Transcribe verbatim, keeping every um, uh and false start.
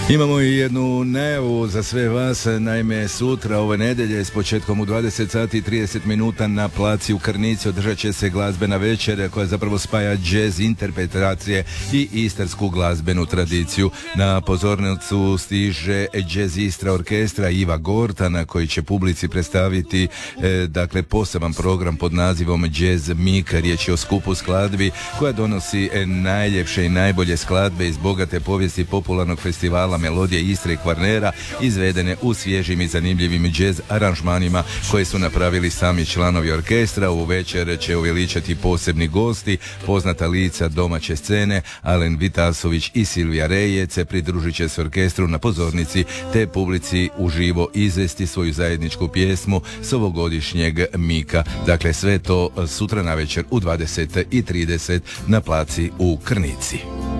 Imamo i jednu najavu za sve vas, naime sutra ove nedjelje s početkom u dvadeset sati i trideset minuta na placi u Krnici održat će se glazbena večer koja zapravo spaja džez interpretacije i istarsku glazbenu tradiciju. Na pozornicu stiže Jazz Istra orkestra Iva Gortana koji će publici predstaviti e, dakle poseban program pod nazivom Jazz Mika. Riječ je o skupu skladbi koja donosi e, najljepše i najbolje skladbe iz bogate povijesti popularnog festivala Melodije Istre i Kvarnera, izvedene u svježim i zanimljivim džez aranžmanima koje su napravili sami članovi orkestra. U večer će uveličati posebni gosti, poznata lica domaće scene, Alen Vitasović i Silvija Rejec. Pridružit će se orkestru na pozornici te publici uživo izvesti svoju zajedničku pjesmu s ovogodišnjeg Mika. Dakle, sve to sutra navečer u dvadeset i trideset na placi u Krnici.